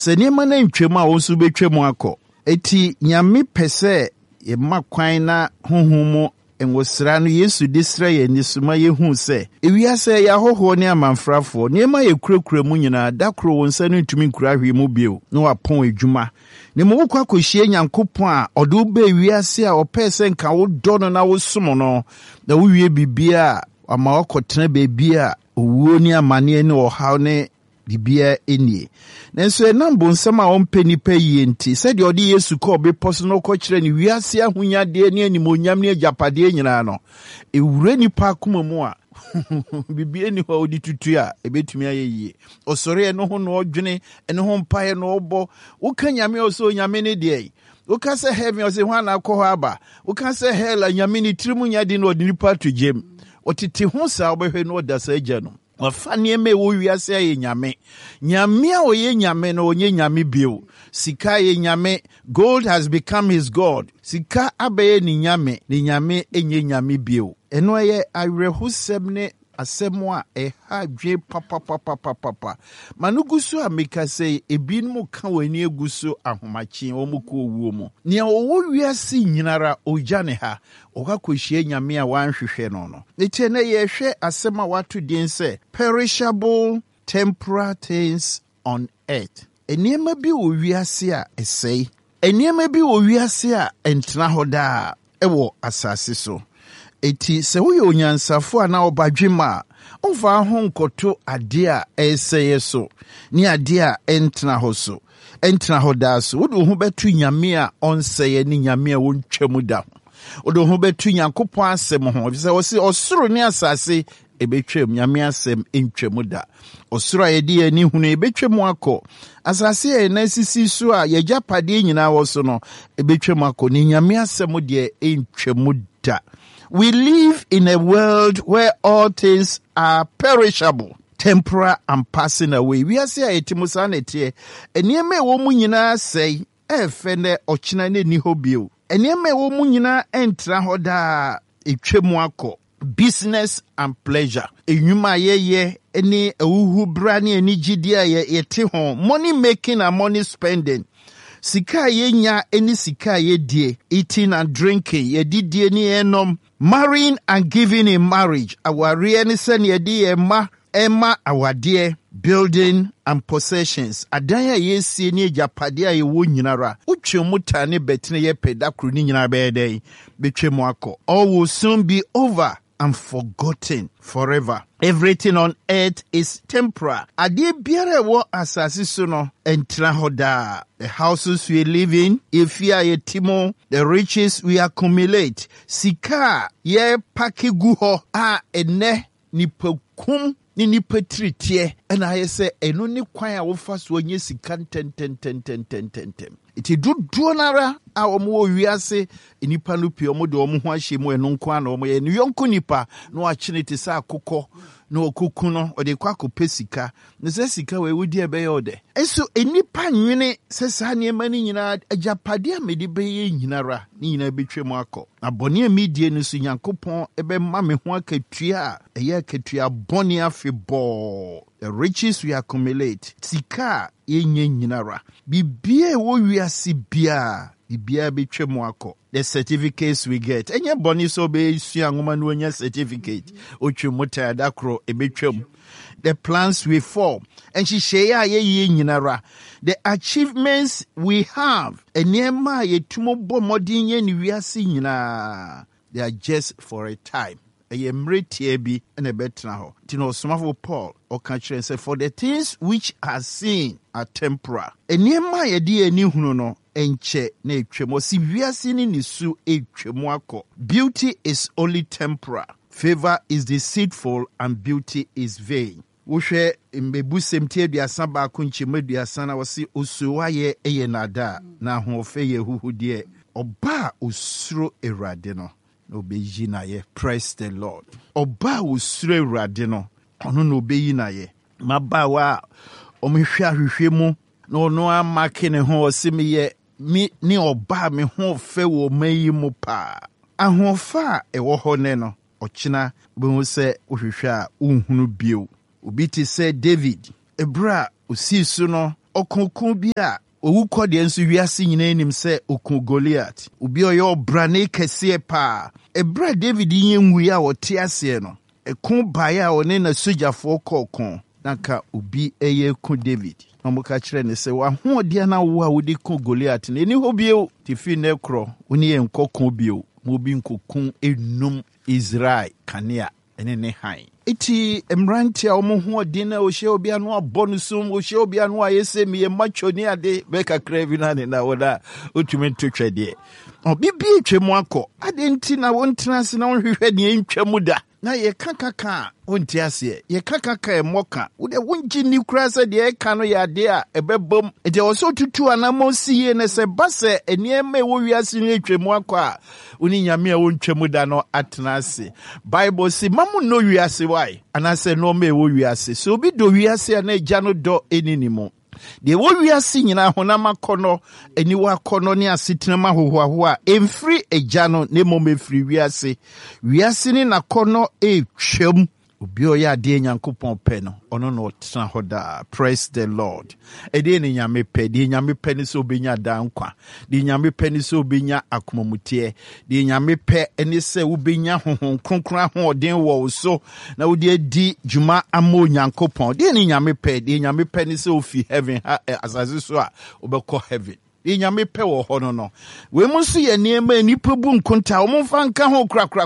Se niema na ntwem a wonso betwem akọ. Eti nyame pese ye makwan na honhom enwosra no Yesu disra ye nisuma ye hu se ewiase ya hoho ne amanfrafo niema ye kurakura mu nyina dakro wonsa no ntumi nkura hwe mu bio no wapon adwuma ne mo wokwa kohie Nyankopon a odo ba ewiase a opese nka wo do no na wo som no na wo wie bibia ama okotena bebia owuo ni amane ne ohaw ne bibia enie nanso enambo nsɛm a ompeni pa yie nti sɛ de ɔde Yesu kɔ bepɔso no kɔ kyerɛ ne wiase ahonyade ne animonyam ne agapade nyinaa no ewure nipa akoma mu a bibia ni hɔ odi tutu a ebetumi ayɛ yie ɔsɔre no ho no ɔdwene ɛno ho mpae no ɔbɔ woka nyame ɔsɔ nyame ne de woka sɛ heaven ɔsɛ ho ana akɔ hɔ aba woka sɛ hell nyame ne tirimu nyade no ɔde nipa to gyem ɔtete ho saa ɔbɛhwɛ no ɔda saa agya no wafa nieme wo wiase aye nyame nyame a oye nyame no onye nyame bio sika ye nyame gold has become his god sika abaye ni nyame enye nyame bio eno ye awerehusem ne asɛm a ɛha dwe papa manugusu ameka sɛ ebinom ka wani egusu ahomachi omuko owuo mu ne owo wiase nyinara ogya ne ha okakohie nyame a wanhwehwɛ no no etie na yɛhwɛ asɛm a wato din sɛ perishable temporal things on earth eniema bi wo wiase a ɛsɛe eniema bi wo wiase a entena hɔ daa ɛwɔ asase so eti se wo yo nyansafo ana obadwema omfa ho nkoto ade a ɛsɛye so ni ade a entena ho so entena ho da so wo do ho betu nyame a onsɛye ni nyame a wontwamu da wo do ho betu Nyankopɔn asɛm ho bi sɛ wo se osoro ni asase ebetwam nyame asɛm entwamu da osoro ayede ani hunu ebetwam akɔ asase e na sisi so a yagapade nyina wo so no ebetwam akɔ ni nyame asɛm de entwamu da. We live in a world where all things are perishable, temporal and passing away. We are saying etimusa netie. Enieme wo mu nyina say efene ochina ne ni hobio. Enieme wo mu nyina entra hoda etwemu akọ. Business and pleasure. Enyuma ye eni ewuhu bra ne eni gidi a yete ho. Money making and money spending. Sika ye nya eni sika ye die. Eating and drinking. Ye di die ni enom. Marrying and giving in marriage. Awari eni sen ye di emma awade. Building and possessions. Adanya ye si ni japade a ye wo nyinara. Uche muta ne betine ye pedakru ni nyinara bede. Betwe mu akọ. All will soon be over and forgotten forever. Everything on earth is temporal. Ade biara wo asase so no entra hoda. The houses we live in, if you are timo, the riches we accumulate. Sika ye paki guho a ene ni pekum ni nipatritie. And I say eno ni kwan a wo fa so onye sika ten. Iti dudu nara a omo wiase nipa no pie omo de omo ho ahye mu eno nko ana omo ye no yonko nipa no akyene te sa akokɔ no okuku no ode kwa kopesika ne se sika we wudi ebe ye ode eso enipa nwene se sa ne mani nyina agapade a mede be ye nyinara ni nyina betwem akɔ abone amidie no so Nyankopɔn ebe ma me ho akatua a eye akatua bone afebɔ. The riches we accumulate sika yenye nyinara bibie wo wiase bia bibia betwem akɔ. The certificates we get enye bone so be sua ngoma no nya certificate otwemota dakro ebetwem. The plans we form and she share ye nyinara. The achievements we have eniema yetumo bo modin ye ni wiase nyina they are just for a time. Eye mretie bi na betra ho tino somafo Paul o ka kire say for the things which are seen are temporal eniema ye de ani hunu no enche na etwemo si wiase ni nisu etwemo akọ. Beauty is only temporal, favor is deceitful, and beauty is vain. Wohwe mbebu semtie aduasa ba ko nchemu aduasa na wose osuwa ye eye nada na hofe ye huhudie oba osuro Ewurade no obeyi na ye. Praise the Lord. Oba osuro Ewurade no ono no obeyi na ye. Mabawa omhwe ahwehwe mu na ono amake ne ho osimi ye mi ni oba me ho fe wo mayi mu pa ahofa ewo ho ne no ochina bo se ohwehwe a unhunu bio. Obi ti say David ebra osi su no okonkun bi a owu kode enso wiase nyina enim se okun Goliath obi oyo brane kese pa ebra David yenwu ya wote ase no ekun baya one na sojafo kokon naka obi eye kun David omuka kire ne se wa ho ode na wo a wodi kun Goliath ne ni hobie ti fi ne kro woni ye nkokon bio mo bi nkokun enum Israel kanea ene ne han iti emranti a omo ho ode na o hye obi anu abonusum o hye obi anu ayese mi ye macho ni ade be kakra bi na ne na woda otumi ntwetwede bibi etwemu akọ ade nti na wontena se na wonhwehwe ne ntwemu da na ye kakaka wonti ase ye kakaka emoka wode wonji ni kura se de eka no ya de a ebebom ede oso tutu anamo siye ne se base eniema wo wiase ne etwemu akọ a oni nyame a wontwemu da no atena ase Bible si mamu no wiase wai anase no me wo wiase so obi do wiase na egya no do eninimo de wo wiase nyina honam akọno eni wa akọno ne asetenama hohoaho a emfiri egya no ne momefiri wiase ni nakọno etwam obi oya ade nyankopon pe no ono no tena hoda. Praise the Lord. Ede ne nyame pe ni so obenya dankwa de nyame pe ni so obenya akomamutie de nyame pe eni se obenya honhon kronkron ho oden wo so na wo de di juma amo nyankopon de ne nyame pe ni so ofi heaven asase so a obekọ heaven nyame pe wo ho no we mu so ye niema nipa bu nkonta o mu fa nka ho kra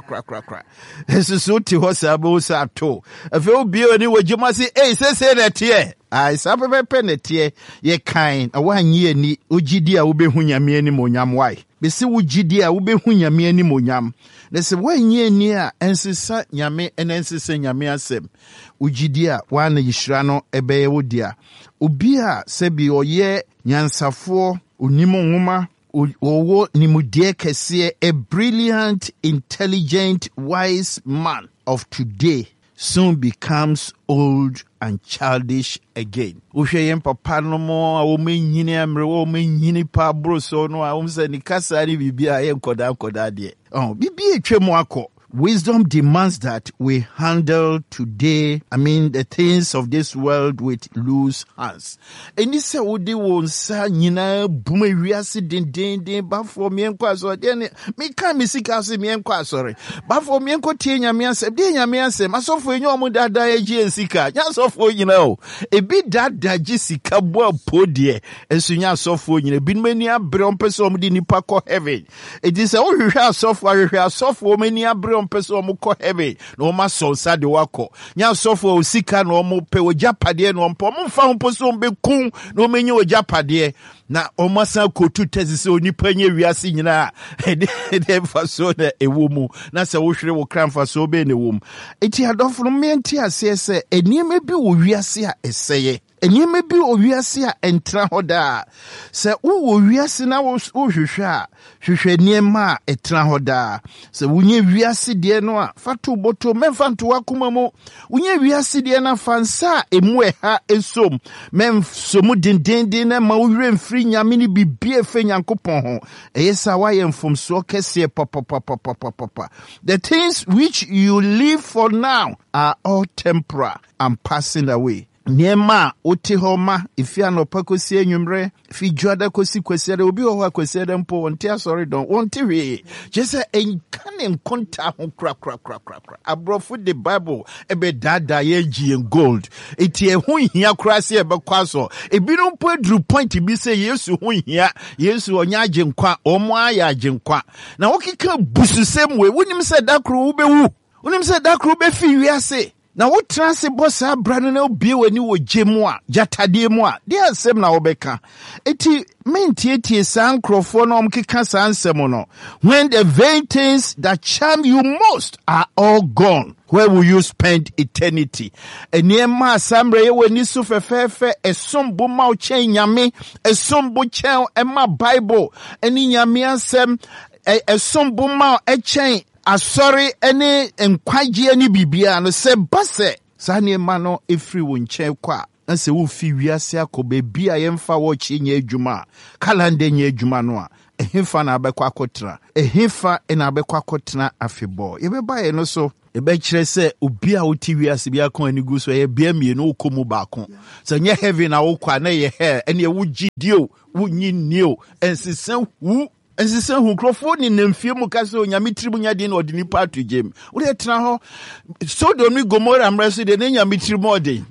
esusu ti ho sabo sa to afi obi oni wajuma si se na tie ai sabe pe na tie ye kan awanyi ani ogidi a wo behu nyame ani monyam wai besi wogidi a wo behu nyame ani monyam na se wanyi ani a ensesa nyame enensesa nyame asem ogidi a wana yishira no ebeye wodia obi a sebi oye nyansafo onimo nwoma owo nimudie kese a brilliant, intelligent, wise man of today soon becomes old and childish again. Uhye papa no mo a wo menyini amre wo menyini pa broso no a wo se ni kasa ni bibia ye koda de. Bibia etwemu akọ. Wisdom demands that we handle today, the things of this world with loose hands. Eni se wode wo nsa nyina buma wiase den ba for me enko aso de ne me ka me sika so me enko asore ba for me enko tie nyame asem de nyame asem asofo enyo mu dada eji sika nya asofo nyina o ebi dada ji sika bo apodie enso nya asofo nyina bi mani abre ompese om di nipa ko heaven edi se wo hwehwe asofo mani abre ompese om ko heaven no ma so sa de wako nya asofo o sika no om pe o japade no ompo mfa ho poso be kun no menye o japade na omasa kotu tezise onipa nye wiase nyina de faso na ewomu na se wo hwere wo kramfa so be ne wom eti adofo no menti ase se enieme bi wo wiase a eseye enieme bi wo wiase a entra hoda se wo wiase na wo hwehwe a hwehwe niema a etra hoda se wunye wiase de no a fatu boto memfa nto akoma mu wunye wiase de na fansa emu ha esom memsomu dindindin na ma wure mfiri nyame ni bibie fe nyankopon ho eyesa wa ye mfomso kese papa. The things which you live for now are all temporal and passing away. Niema ote homa ifia no pakosi enwumre fi juada kosi kwesiade obi ho akwesiade mpo wonte asori don wonte hwe jese enkane nkonta ho kra abrofo the Bible ebe dada ye gi en gold eti ho hia kra se ebe kwaso ebi no mpo edru point bi se Yesu ho hia Yesu onya agenkwa omo aya agenkwa na wokika bususem we wonim se dakro wo bewu wonim se dakro be fi wiase na wo transe bossa brano na obie wani wo gemu a jatade mu a de ansem na wo beka eti mentietie san krofo no omkeka san ansem no when the vain things that charm you most are all gone, where will you spend eternity? Eniema asamre ye wani so fefefe esombo ma o chen nyame esombo chen ema Bible eni nyame asem esombo ma o chen asori ene enkwaje ani bibia no se base sane ma no efri wo nchen kwa na se wo fi wiase akobe bia yemfa wo chi nya adwuma kalande nya adwuma no a ehemfa na abekwa akotra ehemfa na abekwa akotra afebo yebeba ye no so Ebekire say obi a woti wiase bia kon ani gu so ye bia mienu komu baako. So nye heaven na wo kwa na ye hair ene wo gidio wo nyinio ensisen hu krofo ni nemfie mu ka so nyame tirimu nyade na odini patu gem. Wo de tena ho Sodom ni Gomorrah mreso de ne nyame tirimu ode.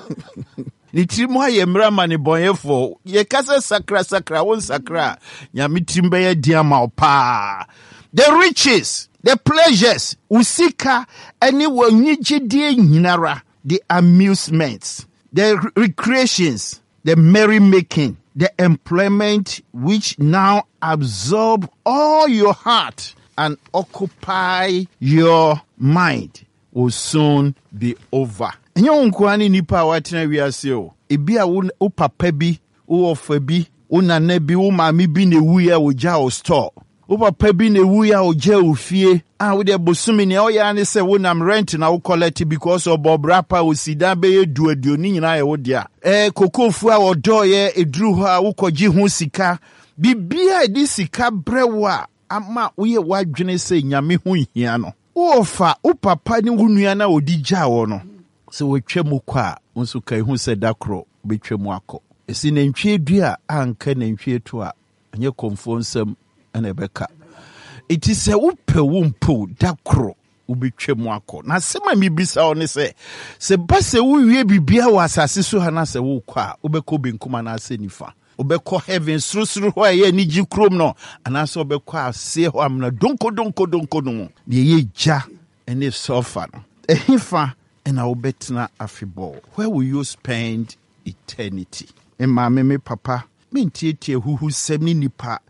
Ni tirimu aye mra mane bonyefo ye kasa sakra won sakra nyame tirimbe ye diama opa. The riches, the pleasures, usika, anyone nyijidie nyinara, the amusements, the recreations, the merrymaking, the employment which now absorb all your heart and occupy your mind will soon be over. Enye unkwani nipa watina wiase o. Ebia wo papa bi, wo ofa bi, wo nana bi, wo maami bi ne wuya wo ja o store. O papa bi ne wuya o je ofie. Wo de bosumi ne o ya ne se wo nam rent na wo collect because of bobrapa o sida be ye duaduoni nyina ye wo dia. Kokofu a odo ye eduru ho a wo koji ho sika. Bibia di sika brewa ama wo ye wadwene se nyame ho hia no. Wo fa o papa ni wunua na odi gya wo no. Se wo twemu kwa nso kai hu se dakro be twemu akọ. Esi na ntwe dua anka na ntwe to a anye komfo nsam ana beka. Iti se upe wumpo dakro ubetwemu akọ. Na sema mi bisa one se base wo wie bibia wa asase so ha na se wo kwa ubekọ benkuma na ase nifa. Ubekọ heaven surusuru ho ye ni ji krom no anaso ubekọ ase ho amna donko no. Ye ja ene sofa no. Ehifa and I'll bet na afibol. Where will you spend eternity? And me papa, mintie who semi nipa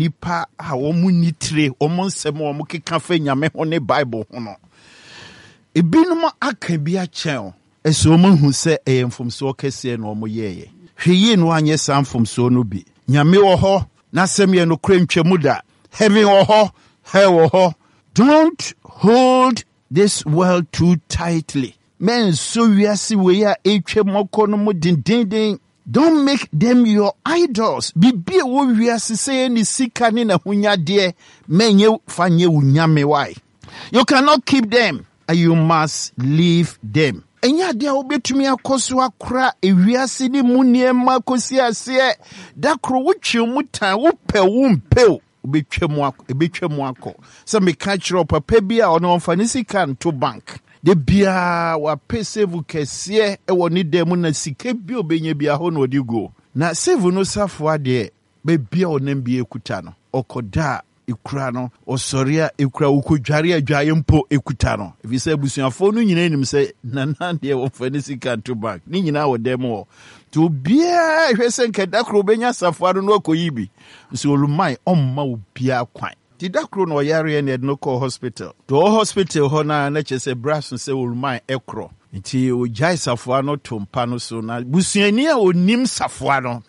a womu nitre, omon semo muki cafe nyame on a Bible hono. E binuma akabia chen, as woman who say I am from so kese no mo ye. He no anye sam from so no bi. Nyame wo ho, na semye no krem chemuda. Heaven wo ho, hell wo ho. Don't hold this world too tightly. Men so wiase we ya etwe moko no mo dindindin. Don't make them your idols. Bibie wo wiase say ni sika ni na hunyade menye fanye unyame why. You cannot keep them and you must leave them. Enya dia obetumi akoso akra ewiase ni muniema kosi ase da kro wotwe mutan wo pe wo mpe ebetwemu akọ. So me catch up papa bia ono mfa ni sika nto bank. De bia wa pese vu kese ewo ni demu na sika bi obenye bia ho no odigo. Na save no safo ade be bia onam bia ekuta no. Okoda ekura no osoria ekura ukodware adwaye mpo ekuta no. Efise abusuafo no nyina nim se na de wo fa ni sika nto bank. Ni nyina wo demu to bia hwese nkeda kro benya safo ado no akoyibi. So olumai omma obia kwan. Ti dakro no yare ne no call hospital. To hospital ho na chese brass se olumai ekro. Nti o jai safo no tompa no so na busuani a onim safo no.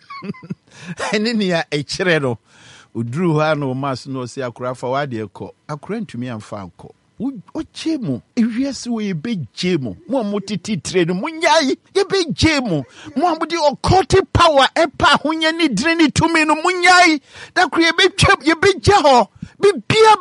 Ene ne ya ekire no. Oduru ha no mas no se akura fa wade ekọ. Akura ntumi amfa anko. Ochemu ewiase we ebejemu mo amotiti tre no munyai ebejemu mo amudi occultic power epa hunye ni dire ni tumi no munyai da kure ebeje ho bibia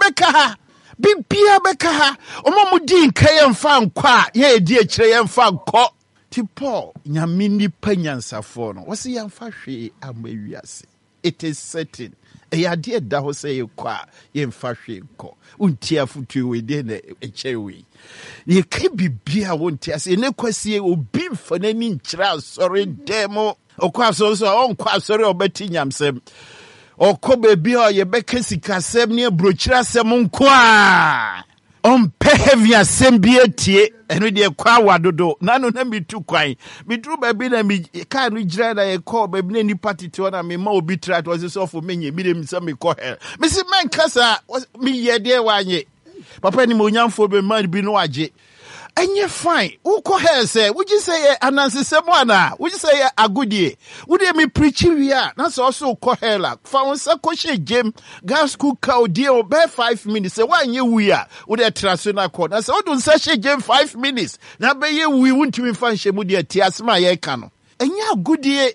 beka ha omamudi nka yemfa nkwa ye edi ekire yemfa nkọ ti Paul nyame ni panyansafo no wose yemfa hwe amawiase. It is certain eyade da ho say kwa yemfa hwe nkọ untia futu we de na echewi ye ka bibia wontia se ne kwasie obi mfa nani nkyira sorry demo okwa so onkwa sorry obeti nyamsem okobe bia ye beka sikasem ne brochira sem nkwa ompe heavy asem bia tie eno de kwa wadodo nano na mitu kwan mitru ba bi na mi ka no gira na ye call ba bi na ni party to na me ma obi try to so for menye bi dem say me call her me si man kasa me ye de wanye papa ni mo nyamfo be man bi no age enye fine who call her say would you say anansi semwana would you say agudie would me preach we are na so also call her la fa won say ko she game gas school cow die obey 5 minutes say wanye we are would transfer call na say odun say she game 5 minutes na be ye we won't me fan she mu die tiasma ye ka no enye agudie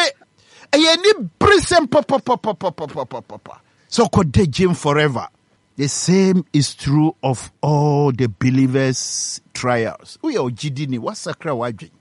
eye ni brisem papa so ko de game forever The same is true of all the believers' trials. We are jidini wasakra wadwe.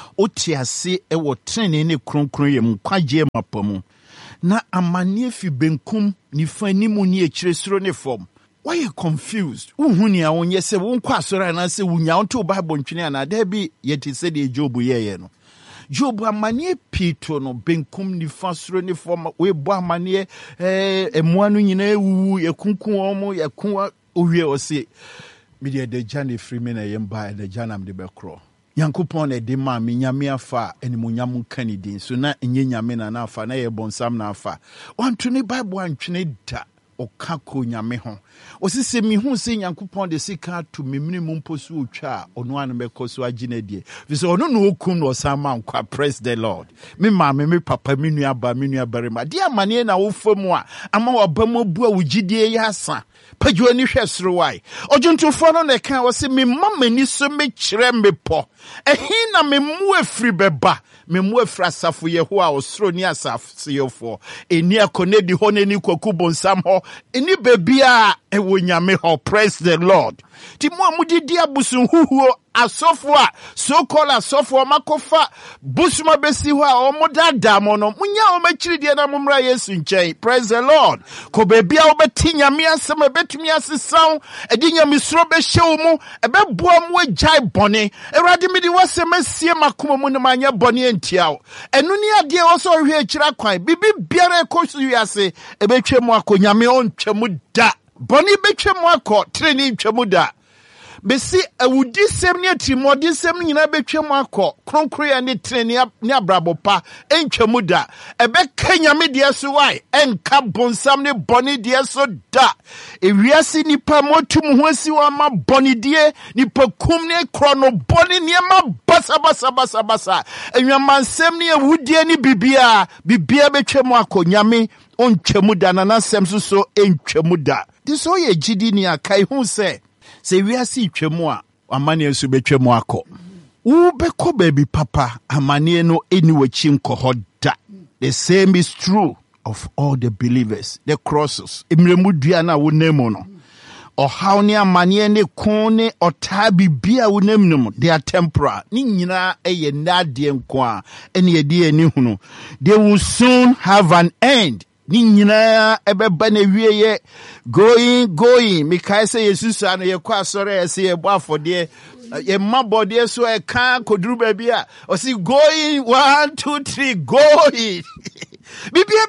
Otiase ewo trene ne kronkron ye mkwagye mapamu. Na amanie fi benkum ni fanimu ni echiresuro ne fom. Why you confused? Uhuni a onye se wonkwa asora na se wunya onto Bible ntwene ana da bi yeti se de Job ye no. Job amanie pito no benkum ni fasoro ne fom we bo amanie emuanu nyina ewu yekunkun omo yekun owie ose media de jane free na yemba de janam de bekro. Yankopon e de ma me nyame afa animunyam kanidin so na enye nyame na afa na ye bonsam na afa. Wanto ne Bible antwene da okako nyame ho. Osise mi hu se Yankopon de sika to memni mumpo so otwa ono an mekoso agine die. Vise ono no okum no sama nkwa. Praise the Lord. Me ma me papa me nua ba me nua barema. Dia mane na wo famu a ama wabamo bu a wugidie ya asa. Padwo ni hwesro wai. Ojuntofo no na kan wo se me mamani so me kire me po. Ehin na me mu afri beba. Me mu afra asafo Yehowa osro ni asafo yefo. Eni akone di ho ni kwaku bonsam ho. Eni bebia ewo nyame ho. Praise the Lord. Ti mo amudi dia busun huhuo asofo a so call asofo makofa busuma besi ho a omodada mo no munya o machiri die na mumra Yesu nchen. Praise the Lord. Ko bebia obeti nyame asem ebetumi asesaw edi nyame suro be hyew mu ebeboa mu agtai bone erade mi di wasem asie makoma mu ne manya bone entiaw enu ni ade o so hwe akira kwan bibi biara ekosu wiase ebetwem akonyame ontwem da bone betwem akọ treni ntwem da besi awudi sem ne atimodi sem nyina betwem akọ kronkroya ne treni ne abrabopa entwem da ebe kanyame de so wai enka bonsam ne bone de so da ewiase nipa motum ho asi wa ma bone de nipa kum ne krono bone ne ma basa enwamansem ne awudie ne bibia betwem akọ nyame ontwem da na sem so entwem da diso ye gidi ni akai hu se wiase twemu a amane so betwemu akọ wo beko baby papa amane no eni wachi nko da. The same is true of all the believers. The crosses emremu dua na wo nemu no ohaw ne amane ne kon ne ota bibia wo nemu they are temporal ni nyina eye nade nko a ene yedi ani hunu. They will soon have an end. Ni nyina ebeba na wieye going mikai se Jesus ana ye kwa sore ese ye bo afode ye mabode so e kan koduru ba bia o si going 1 2 3 going bibia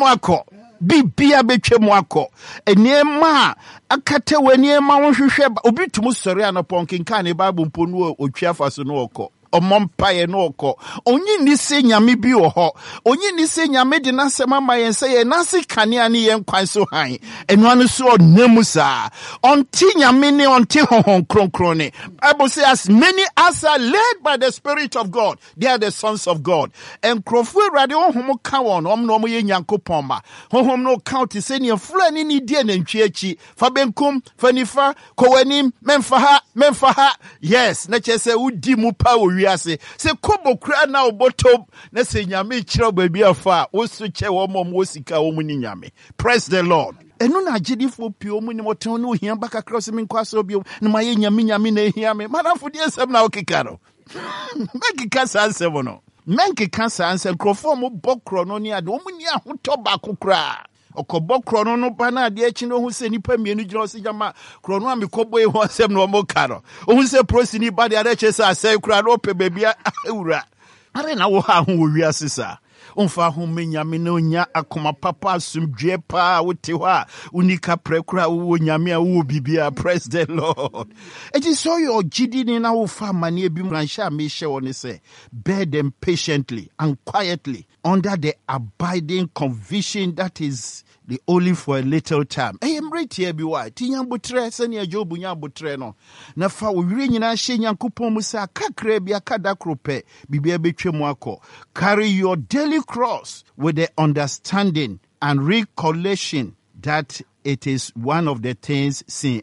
betwem akọ eniema akate waniema wo hwehwe obi tumu sore anopon kinkan ne Bible mpo no otwa faso no okọ omompaye no oko onyi ni se nyame bi wo ho onyi ni se nyame de na sema ma yen se ye na se kanea ni yen kwan so han enu anu so namusa onti nyame ni onti honhon kronkron ni. Bible says as many as are led by the Spirit of God they are the sons of God. And krofu radio honhom ka won omno mo ye nyankopon ma honhom no count se ne fulani ni die na ntwe achi fa benkum fanifa kowanim memfa ha yes na chese udi mu pa wiase se kobo kra na obotom na se nyame kire baby afa wo so che wo mom wo sika wo ni nyame. Praise the Lord. Enu na agidifo pio mu ni moton no hia baka cross mi nkwaso bio na maye nyame na hia me madafo die sem na okika no makika sansem no menkika sansem krofo mo bokro no ni ade wo mu ni ahoto ba kokra okobo krono no bana ade achi no hu se nipa mienu giro se jama krono a mekobo e ho asem no mo ka no hu se prosini ba de ade chese asai kura no pe bebia ewura are na wo ha ho wo wiase sa onfa ho menyame na onya akoma papa asumdwe pa wote ho a unika prekura wo nyame a wo bibia. Praise the Lord. It is so your gidi ni na wo fa mane bi mransha me hye woni se bear them patiently and quietly under the abiding conviction that is the only for a little time. Emre tie bi wa tinya botre se ne Jobu nya botre no na fa wo wire nyina hye Nyankopon mu sa kakra bi akada krope bibia betwemu akọ. Carry your daily cross with the understanding and recollection that it is one of the things seen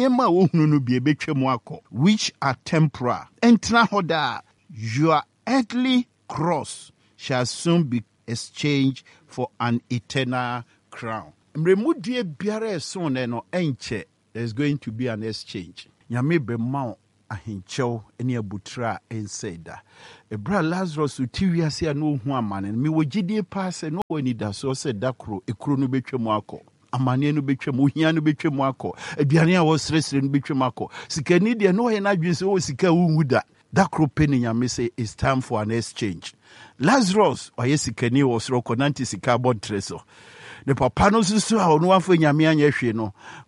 which are temporal. Entra hoda, your earthly cross shall soon be exchanged for an eternal crown. Mremudie biara son no enche there's going to be an exchange. Nyame bema ahinchew ene abutra enseda. Ebra Lazarus uti wiase a no hu amane. Me wogidie pa se no wani da so se dakro ekuro no betwam akọ. Amane no betwam, ohia no betwam akọ. Aduane a wo sresre no betwam akọ. Sikani de no ye na dwen se wo sika wu da. Dakro peni nyame say it's time for an exchange. Lazarus oye sikani wo sro konanti sika bod treso. The papa no susu a ono afọ nyame anya hwe no.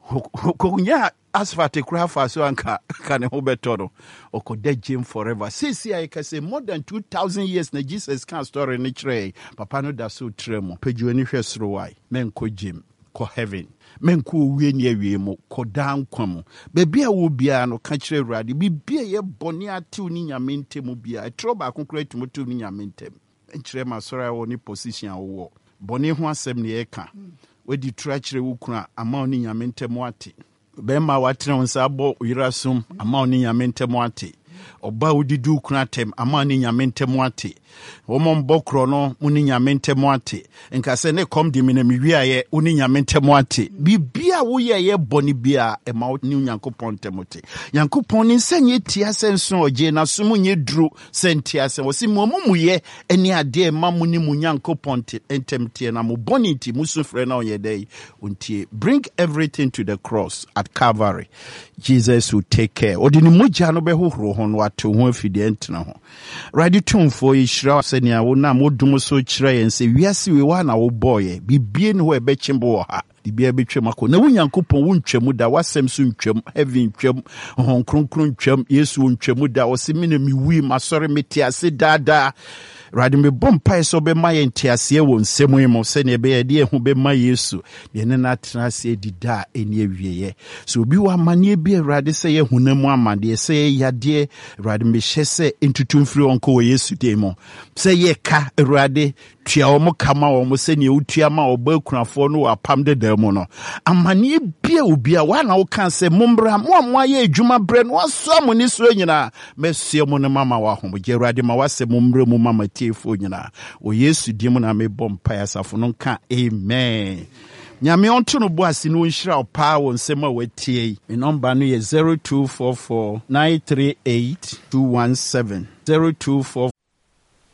Konya asfalt kura fa so anka kane ho beto no. Okoda gym forever. Sisi I can say more than 2,000 years na Jesus can story ni kire. Papa no da so tremo. Peju ani hwe soro wai. Men ko gym. Ko heaven menko wie ni awie mo ko dan kwam bebi a wo bia no ka kire urade bibia ye bone atew ni nyame ntem bia etroba akonkura timoto ni nyame ntem enkire ma sora wo ni position a wo bone ho asem ne ye ka wedi tura kire wo kuna ama ni nyame ntem ate be ma watena wonsa abo yirasum ama ni nyame ntem ate oba udidu kuna tem ama ni nyame ntem ate womo mbokro no muni nyame ntem ate nka se ne kom di mina miwiaye uni nyame ntem ate bibia wo ye boni bia e ma ni nyankopon temote nyankopon ni senye tia senso oje na sumu nye dru sentia sen wosi momuye eni ade ma muni mu nyankopon entemtie na mo boni ti musufre na onye dai untie. Bring everything to the cross at Calvary. Jesus will take care. Odini muja no be hohoro ho no ato ho afide ntena ho. Ready tumfo yishira senia wo na modum so kira yen se wiase we wa na wo boye bibie ne ho ebe chimbo ha bibia betwem akọ na wunyankopon wuntwam da wasem so ntwam heaven ntwam hon kronkron ntwam Yesu ntwam da wo se me na mi wi masore metiase dada radi me bompa so be ma yentiase wo nsem mo se ne be ye de hu be ma Yesu ne ne na trase dida eni awieye so obi wa mane bi radi se ye hunamu amade se ye yade radi me hyese entutumfiri onko wo Yesu de mo se ye ka radi tua wo kama wo se ne utua ma oba kunafo no apam de mo no amane bia obi a wa na wo kan se mombra mo aye adwuma bre no aso mo ni so nyina mesie mo ne mama wa ho je radi ma wase mombra mo mama tiefo nyina o Yesu di mo na me bompa ya safo no ka amen. Nyame onto no boase no nhira opa wo nsem a watie me number no ye 0244 938 217 0244